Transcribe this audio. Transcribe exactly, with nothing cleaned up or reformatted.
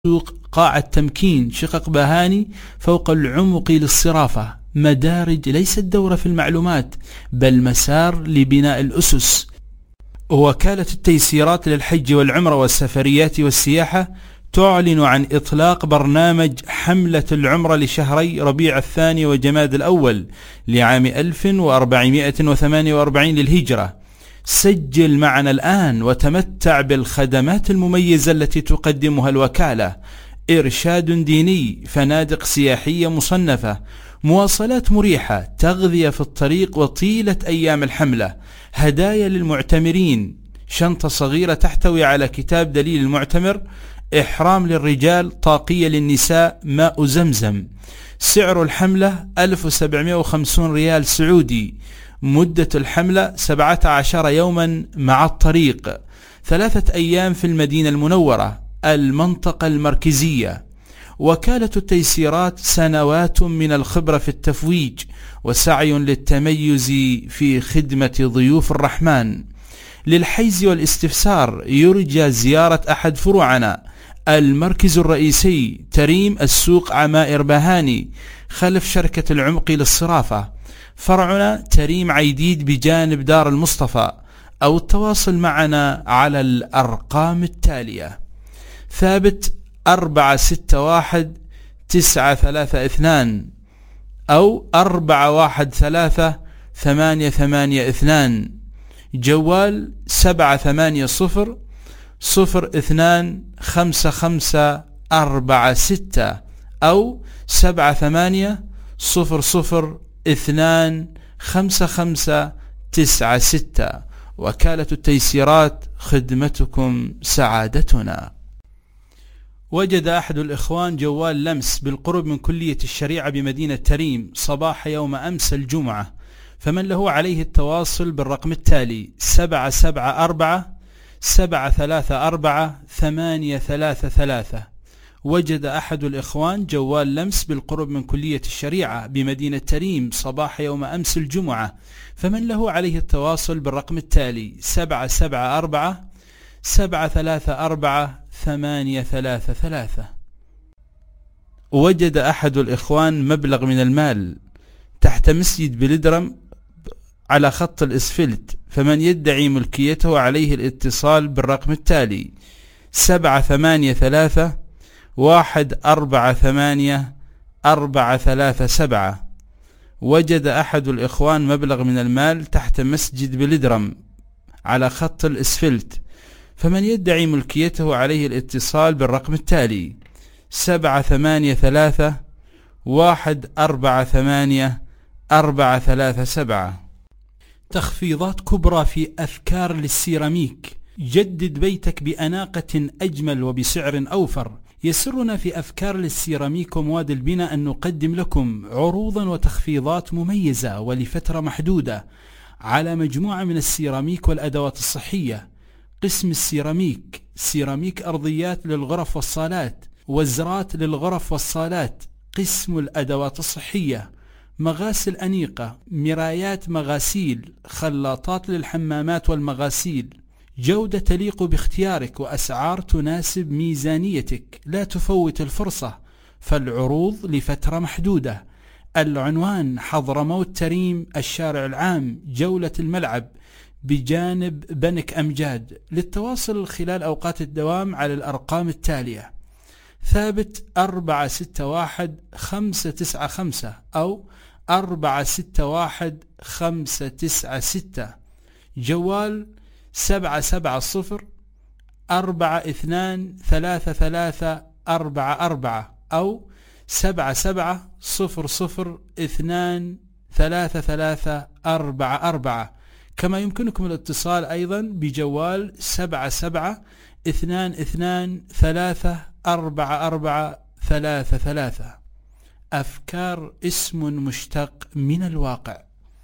سوق قاع التمكين شقق بهاني فوق العمق للصرافة، مدارج ليست دورة في المعلومات بل مسار لبناء الأسس. وكالة التيسيرات للحج والعمرة والسفريات والسياحة تعلن عن إطلاق برنامج حملة العمرة لشهري ربيع الثاني وجماد الأول لعام ألف وأربعمائة وثمانية وأربعين للهجرة. سجل معنا الآن وتمتع بالخدمات المميزة التي تقدمها الوكالة: إرشاد ديني، فنادق سياحية مصنفة، مواصلات مريحة، تغذية في الطريق وطيلة أيام الحملة، هدايا للمعتمرين، شنطة صغيرة تحتوي على كتاب دليل المعتمر، إحرام للرجال، طاقية للنساء، ماء زمزم. سعر الحملة ألف وسبعمائة وخمسين ريال سعودي. مدة الحملة سبعة عشر يوما مع الطريق، ثلاثة أيام في المدينة المنورة المنطقة المركزية. وكالة التيسيرات سنوات من الخبرة في التفويج وسعي للتميز في خدمة ضيوف الرحمن. للحيز والاستفسار يرجى زيارة أحد فروعنا: المركز الرئيسي تريم السوق عمائر بهاني خلف شركة العمق للصرافة، فرعنا تريم عيديد بجانب دار المصطفى، أو التواصل معنا على الأرقام التالية: ثابت أربعة ستة واحد تسعة ثلاثة اثنان أو أربعة واحد ثلاثة ثمانية ثمانية اثنان، جوال سبعة ثمانية صفر صفر اثنان خمسة خمسة أربعة ستة أو سبعة ثمانية صفر صفر اثنان خمسة خمسة تسعة ستة. وكالة التيسيرات، خدمتكم سعادتنا. وجد أحد الإخوان جوال لمس بالقرب من كلية الشريعة بمدينة تريم صباح يوم أمس الجمعة، فمن له عليه التواصل بالرقم التالي: سبعة سبعة أربعة سبعة ثلاثة أربعة ثمانية ثلاثة ثلاثة. وجد أحد الإخوان جوال لمس بالقرب من كلية الشريعة بمدينة تريم صباح يوم أمس الجمعة، فمن له عليه التواصل بالرقم التالي: سبعة سبعة أربعة سبعة ثلاثة أربعة ثمانية ثلاثة ثلاثة. وجد أحد الإخوان مبلغ من المال تحت مسجد بلدرم على خط الإسفلت، فمن يدعي ملكيته عليه الاتصال بالرقم التالي: سبعة ثمانية ثلاثة واحد أربعة ثمانية أربعة ثلاثة سبعة. وجد أحد الإخوان مبلغ من المال تحت مسجد بلدرم على خط الإسفلت، فمن يدعي ملكيته عليه الاتصال بالرقم التالي: سبعة ثمانية ثلاثة واحد أربعة ثمانية أربعة ثلاثة سبعة. تخفيضات كبرى في أذكار للسيراميك. جدد بيتك بأناقة أجمل وبسعر أوفر. يسرنا في أفكار للسيراميك ومواد البناء أن نقدم لكم عروضا وتخفيضات مميزة ولفترة محدودة على مجموعة من السيراميك والأدوات الصحية. قسم السيراميك: سيراميك أرضيات للغرف والصالات، وزرات للغرف والصالات. قسم الأدوات الصحية: مغاسل أنيقة، مرايات مغاسيل، خلاطات للحمامات والمغاسيل. جودة تليق باختيارك وأسعار تناسب ميزانيتك. لا تفوت الفرصة، فالعروض لفترة محدودة. العنوان: حضرموت تريم، الشارع العام، جولة الملعب بجانب بنك أمجاد. للتواصل خلال أوقات الدوام على الأرقام التالية: ثابت أربعة ستة واحد خمسة تسعة خمسة أو أربعة ستة واحد خمسة تسعة ستة، جوال سبعة سبعة صفر أربعة اثنان ثلاثة ثلاثة أربعة أربعة أو سبعة سبعة صفر صفر اثنان ثلاثة ثلاثة أربعة أربعة. كما يمكنكم الاتصال أيضا بجوال سبعة سبعة اثنان اثنان ثلاثة أربعة أربعة ثلاثة ثلاثة. أفكار اسم مشتق من الواقع.